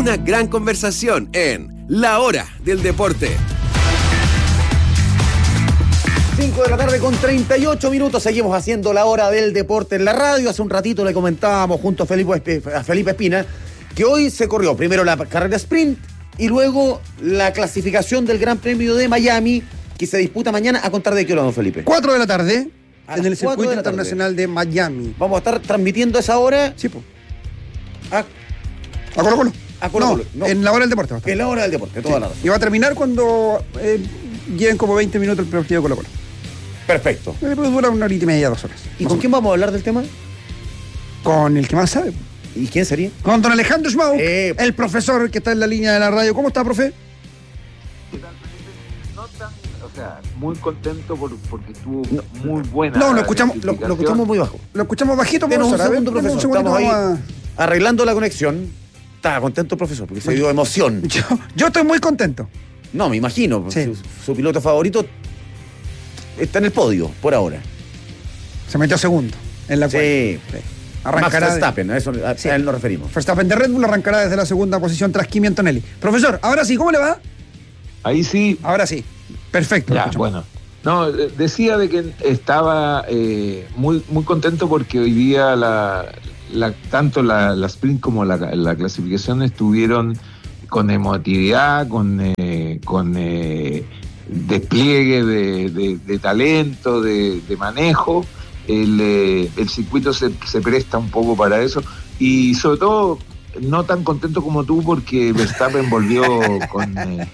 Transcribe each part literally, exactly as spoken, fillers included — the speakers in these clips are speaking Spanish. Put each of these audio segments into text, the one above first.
una gran conversación en La Hora del Deporte. cinco de la tarde con treinta y ocho minutos. Seguimos haciendo La Hora del Deporte en la radio. Hace un ratito le comentábamos junto a Felipe, a Felipe Espina que hoy se corrió primero la carrera sprint y luego la clasificación del Gran Premio de Miami, que se disputa mañana. ¿A contar de qué hora, don Felipe? cuatro de la tarde, A en las el Circuito cuatro de la Internacional de Miami. Vamos a estar transmitiendo esa hora. Sí, po. A, ¿A Colo Colo? a Colo Colo. No, en la Hora del Deporte va a estar. En La Hora del Deporte, toda Sí. la razón. Y va a terminar cuando eh, lleven como veinte minutos el partido de Colo Colo. Perfecto. Eh, pues dura una horita y media, dos horas. ¿Y con quién vamos a hablar del tema? Con el que más sabe. ¿Y quién sería? Con don Alejandro Schmauk, Eh. el profesor que está en la línea de la radio. ¿Cómo está, profe? ¿Qué tal, Felipe? No tan, o sea, muy contento por, porque estuvo muy buena. No, lo escuchamos, lo, Lo escuchamos muy bajo. lo escuchamos bajito, Denos un profesor. A ver, segundo, denos profesor. un segundito, Estamos vamos ahí arreglando la conexión. Estaba contento el profesor porque se dio emoción. a- Yo, yo estoy muy contento. No, me imagino. Sí. Su, su piloto favorito está en el podio por ahora. Se metió segundo en la cual. Sí. Arrancará Max de- Verstappen, a eso a, Sí. a él nos referimos. Verstappen de Red Bull arrancará desde la segunda posición tras Kimi Antonelli. Profesor, ahora sí, ¿cómo le va? Ahí sí, Ahora sí. Perfecto. lo ya, escuchamos. bueno. No, eh, decía de que estaba eh, muy, muy contento porque hoy día la, la, tanto la, la sprint como la, la clasificación estuvieron con emotividad, con, eh, con eh, despliegue de, de- de talento, de, de manejo. El, eh, el circuito se, se presta un poco para eso y sobre todo no tan contento como tú porque Verstappen volvió con eh,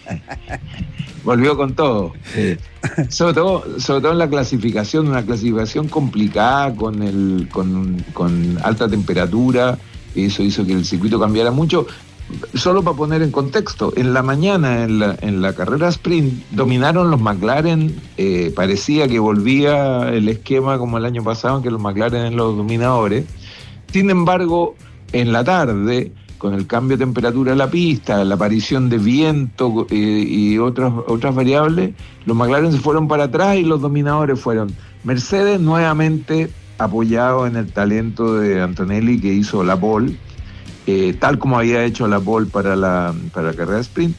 volvió con todo. Eh, sobre todo, sobre todo en la clasificación, una clasificación complicada con el, con, con alta temperatura, eso hizo que el circuito cambiara mucho. Solo para poner en contexto, en la mañana, en la, en la carrera sprint, dominaron los McLaren, eh, parecía que volvía el esquema como el año pasado, en que los McLaren eran los dominadores. Sin embargo, en la tarde, con el cambio de temperatura de la pista, la aparición de viento eh, y otras, otras variables, los McLaren se fueron para atrás y los dominadores fueron Mercedes, nuevamente apoyado en el talento de Antonelli, que hizo la pole, eh, tal como había hecho la pole para la, para la carrera sprint,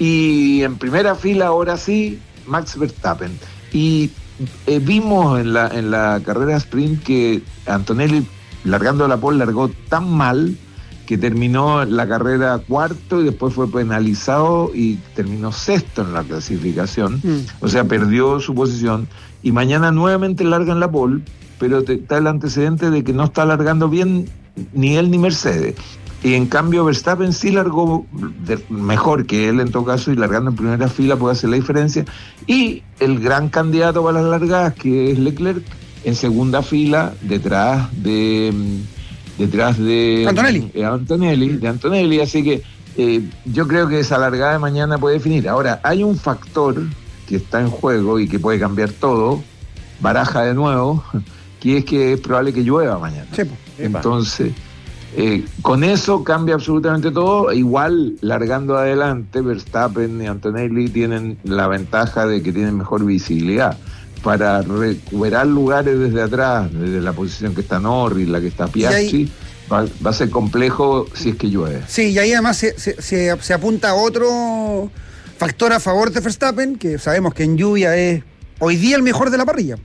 y en primera fila, ahora sí, Max Verstappen. Y eh, vimos en la, en la carrera sprint que Antonelli, largando la pole, largó tan mal que terminó la carrera cuarto y después fue penalizado y terminó sexto en la clasificación. Mm. O sea, perdió su posición. Y mañana nuevamente largan la pole, pero te, está el antecedente de que no está largando bien ni él ni Mercedes. Y en cambio Verstappen sí largó de, mejor que él en todo caso, y largando en primera fila puede hacer la diferencia. Y el gran candidato para las largadas, que es Leclerc, en segunda fila, detrás de detrás de Antonelli. eh, Antonelli, de Antonelli, así que eh, yo creo que esa largada de mañana puede definir. Ahora, hay un factor que está en juego y que puede cambiar todo, baraja de nuevo, que es que es probable que llueva mañana. Sí, po. Entonces, eh, con eso cambia absolutamente todo. Igual, largando adelante, Verstappen y Antonelli tienen la ventaja de que tienen mejor visibilidad para recuperar lugares desde atrás, desde la posición que está Norris, la que está Piastri. Va, va a ser complejo si es que llueve. Sí, y ahí además se, se, se, se apunta a otro factor a favor de Verstappen, que sabemos que en lluvia es hoy día el mejor de la parrilla.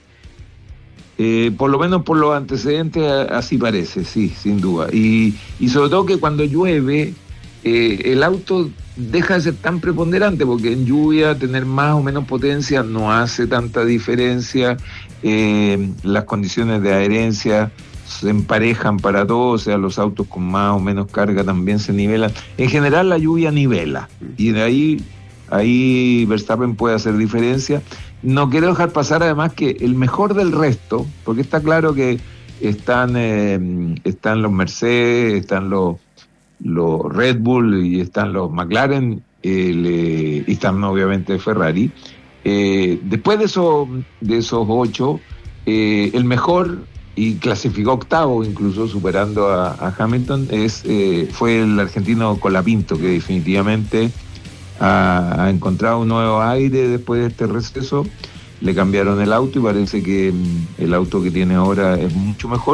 Eh, por lo menos por los antecedentes así parece, sí, sin duda. Y, y sobre todo que cuando llueve, eh, el auto deja de ser tan preponderante, porque en lluvia tener más o menos potencia no hace tanta diferencia. Eh, las condiciones de adherencia se emparejan para todos, o sea, los autos con más o menos carga también se nivelan. En general la lluvia nivela, y de ahí, ahí Verstappen puede hacer diferencia. No quiero dejar pasar además que el mejor del resto, porque está claro que están, eh, están los Mercedes, están los, los Red Bull y están los McLaren, el, eh, y están obviamente Ferrari. Eh, después de esos, de esos ocho, eh, el mejor, y clasificó octavo incluso, superando a, a Hamilton, es eh, fue el argentino Colapinto, que definitivamente ha, ha encontrado un nuevo aire después de este receso. Le cambiaron el auto y parece que mm, el auto que tiene ahora es mucho mejor.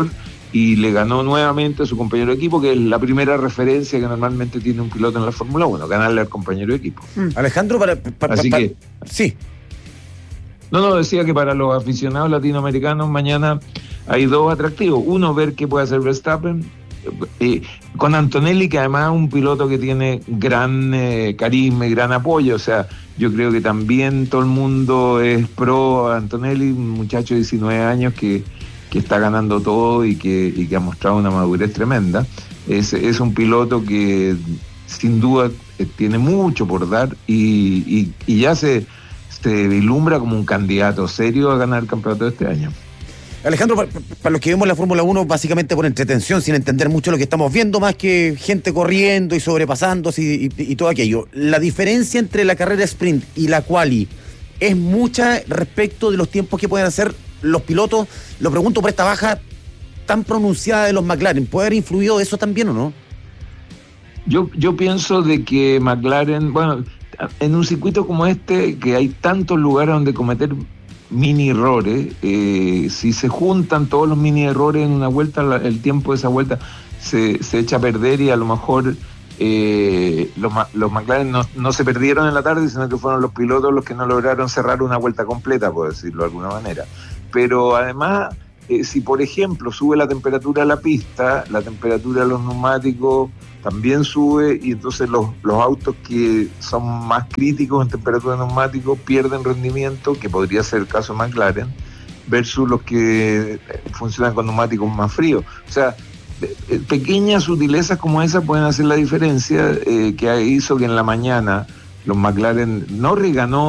y le ganó nuevamente a su compañero de equipo, que es la primera referencia que normalmente tiene un piloto en la Fórmula uno, ganarle al compañero de equipo. Mm. Alejandro, para... para Así para, que... Sí. No, no, decía que para los aficionados latinoamericanos mañana hay dos atractivos. Uno, ver qué puede hacer Verstappen, eh, con Antonelli, que además es un piloto que tiene gran eh, carisma y gran apoyo. O sea, yo creo que también todo el mundo es pro Antonelli, un muchacho de diecinueve años que, que está ganando todo y que, y que ha mostrado una madurez tremenda. Es, es un piloto que sin duda eh, tiene mucho por dar y, y, y ya se... se vislumbra como un candidato serio a ganar el campeonato de este año. Alejandro, para, para los que vemos la Fórmula uno básicamente por entretención, sin entender mucho lo que estamos viendo, más que gente corriendo y sobrepasándose y, y, y todo aquello, la diferencia entre la carrera sprint y la quali es mucha respecto de los tiempos que pueden hacer los pilotos. Lo pregunto por esta baja tan pronunciada de los McLaren. ¿Puede haber influido eso también o no? Yo, yo pienso de que McLaren, bueno, en un circuito como este, que hay tantos lugares donde cometer mini errores, eh, si se juntan todos los mini errores en una vuelta, la, el tiempo de esa vuelta se, se echa a perder y a lo mejor eh, los, los McLaren no, no se perdieron en la tarde, sino que fueron los pilotos los que no lograron cerrar una vuelta completa, por decirlo de alguna manera. Pero además, eh, si por ejemplo sube la temperatura de la pista, la temperatura de los neumáticos también sube, y entonces los, los autos que son más críticos en temperatura de neumáticos pierden rendimiento, que podría ser el caso de McLaren, versus los que funcionan con neumáticos más fríos. O sea, pequeñas sutilezas como esas pueden hacer la diferencia, eh, que hizo que en la mañana los McLaren, Norris ganó